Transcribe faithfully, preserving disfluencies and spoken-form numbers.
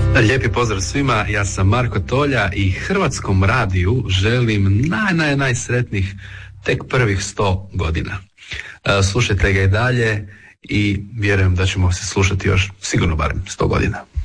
Lijepi pozdrav svima, ja sam Marko Tolja i Hrvatskom radiju želim naj, naj, najsretnijih tek prvih sto godina. Slušajte ga i dalje i vjerujem da ćemo se slušati još sigurno barem sto godina.